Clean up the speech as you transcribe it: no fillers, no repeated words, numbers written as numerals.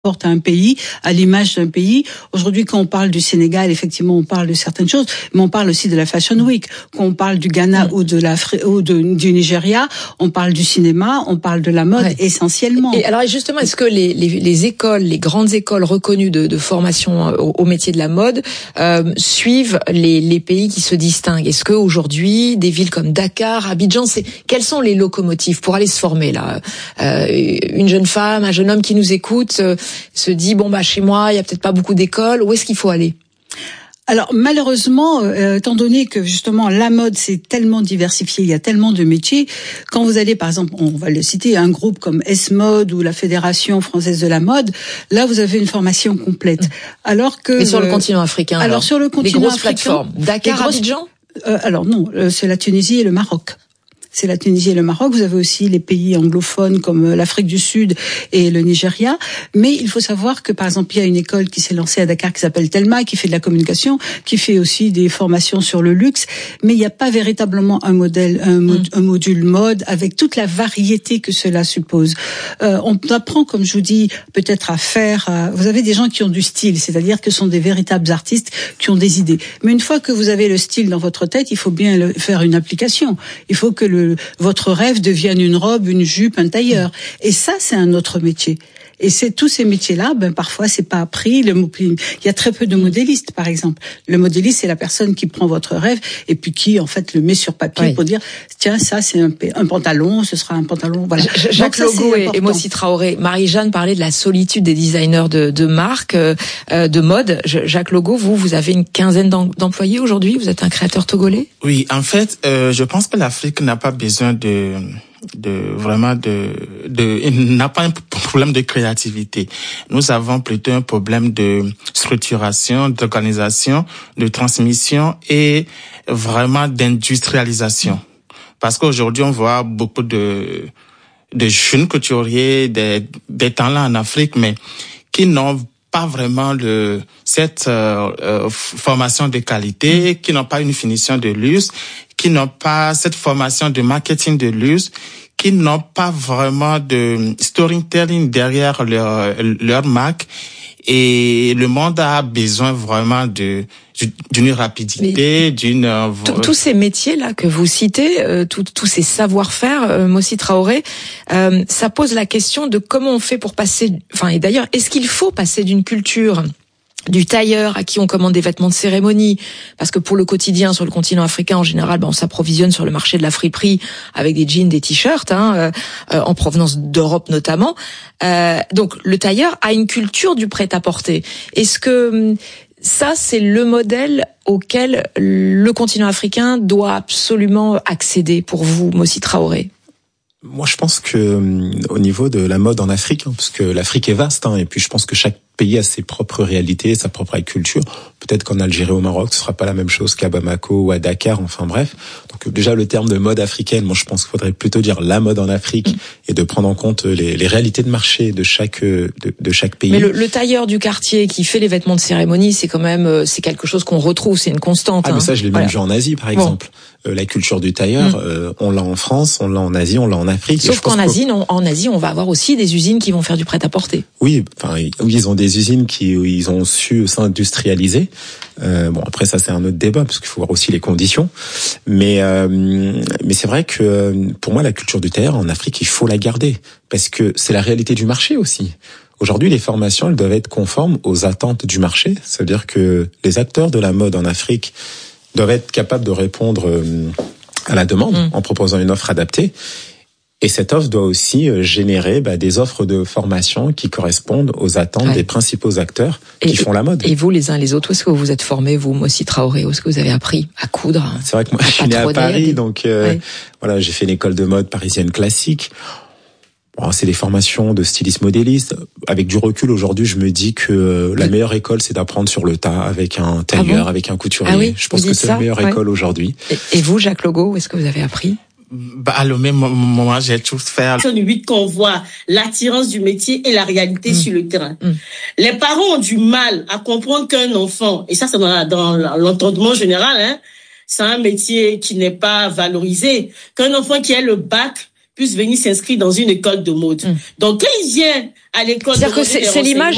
porte à un pays, à l'image d'un pays. Aujourd'hui, quand on parle du Sénégal, effectivement, on parle de certaines choses, mais on parle aussi de la Fashion Week. Quand on parle du Ghana ou du Nigeria, on parle du cinéma, on parle de la mode essentiellement. Et alors justement, est-ce que les écoles, les grandes écoles reconnues de formation au métier de la mode suivent les pays qui se distinguent? Est-ce que aujourd'hui, des villes comme Dakar, Abidjan, quels sont les locomotives pour aller se former là? Une jeune femme, un jeune homme qui nous écoute se dit chez moi il y a peut-être pas beaucoup d'écoles, où est-ce qu'il faut aller? Alors malheureusement, étant donné que justement la mode c'est tellement diversifié, il y a tellement de métiers, quand vous allez par exemple, on va le citer, un groupe comme S-Mode ou la Fédération française de la mode, là vous avez une formation complète. Alors que mais sur le continent africain, alors sur le continent les grosses africain, plateformes, Dakar, Abidjan. Alors non, c'est la Tunisie et le Maroc. C'est la Tunisie et le Maroc. Vous avez aussi les pays anglophones comme l'Afrique du Sud et le Nigeria. Mais il faut savoir que, par exemple, il y a une école qui s'est lancée à Dakar qui s'appelle Telma, qui fait de la communication, qui fait aussi des formations sur le luxe. Mais il n'y a pas véritablement un module mode avec toute la variété que cela suppose. On apprend, comme je vous dis, peut-être à faire. Vous avez des gens qui ont du style, c'est-à-dire que ce sont des véritables artistes qui ont des idées. Mais une fois que vous avez le style dans votre tête, il faut bien faire une application. Il faut que votre rêve devienne une robe, une jupe, un tailleur. Et ça, c'est un autre métier. Et c'est tous ces métiers-là, parfois c'est pas appris. Il y a très peu de modélistes, par exemple. Le modéliste, c'est la personne qui prend votre rêve et puis qui en fait le met sur papier pour dire tiens, ça c'est un pantalon, ce sera un pantalon. Voilà. Jacques Logo et Mossi Traoré. Marie-Jeanne parlait de la solitude des designers de marque, de mode. Jacques Logo, vous avez une quinzaine d'employés aujourd'hui. Vous êtes un créateur togolais. Oui, en fait, je pense que l'Afrique n'a pas besoin il n'a pas un problème de créativité. Nous avons plutôt un problème de structuration, d'organisation, de transmission et vraiment d'industrialisation. Parce qu'aujourd'hui, on voit beaucoup de jeunes couturiers, des talents en Afrique, mais qui n'ont pas vraiment cette formation de qualité, qui n'ont pas une finition de luxe, qui n'ont pas cette formation de marketing de luxe, qui n'ont pas vraiment de storytelling derrière leur marque. Et le monde a besoin vraiment d'une rapidité, tous ces métiers là que vous citez, tous ces savoir-faire, Mossi Traoré, ça pose la question de comment on fait pour passer. Et d'ailleurs, est-ce qu'il faut passer d'une culture du tailleur à qui on commande des vêtements de cérémonie, parce que pour le quotidien sur le continent africain en général, on s'approvisionne sur le marché de la friperie avec des jeans, des t-shirts, en provenance d'Europe notamment. Donc le tailleur a une culture du prêt-à-porter. Est-ce que ça, c'est le modèle auquel le continent africain doit absolument accéder pour vous, Mossi Traoré? Moi, je pense que au niveau de la mode en Afrique, parce que l'Afrique est vaste, et puis je pense que chaque pays a ses propres réalités, sa propre culture. Peut-être qu'en Algérie ou au Maroc, ce sera pas la même chose qu'à Bamako ou à Dakar, enfin bref. Donc déjà, le terme de mode africaine, moi je pense qu'il faudrait plutôt dire la mode en Afrique et de prendre en compte les réalités de marché de chaque pays. Mais le tailleur du quartier qui fait les vêtements de cérémonie, c'est quand même, c'est quelque chose qu'on retrouve, c'est une constante. Mais ça, je l'ai même vu en Asie, par exemple. La culture du tailleur, on l'a en France, on l'a en Asie, on l'a en Afrique. Sauf qu'en Asie, on va avoir aussi des usines qui vont faire du prêt-à-porter. Oui, ils ont des usines où ils ont su s'industrialiser. Après ça, c'est un autre débat parce qu'il faut voir aussi les conditions. Mais c'est vrai que pour moi, la culture du tailleur en Afrique, il faut la garder parce que c'est la réalité du marché aussi. Aujourd'hui, les formations, elles doivent être conformes aux attentes du marché. C'est-à-dire que les acteurs de la mode en Afrique doivent être capables de répondre à la demande en proposant une offre adaptée. Et cette offre doit aussi générer des offres de formation qui correspondent aux attentes des principaux acteurs qui font la mode. Et vous, les uns et les autres, où est-ce que vous vous êtes formés, vous, Mossi Traoré? Où est-ce que vous avez appris à coudre? C'est vrai que moi, je suis né à Paris, donc j'ai fait une école de mode parisienne classique. C'est des formations de styliste modéliste. Avec du recul, aujourd'hui, je me dis que la meilleure école, c'est d'apprendre sur le tas avec un tailleur, avec un couturier. Je pense que c'est la meilleure école aujourd'hui. Et vous, Jacques Logo, où est-ce que vous avez appris? À le même moment, j'ai tout fait. C'est 8 qu'on voit l'attirance du métier et la réalité sur le terrain. Les parents ont du mal à comprendre qu'un enfant, et ça c'est dans l'entendement général, c'est un métier qui n'est pas valorisé, qu'un enfant qui a le bac puisse venir s'inscrire dans une école de mode. Donc quand il vient à l'école de mode, c'est l'image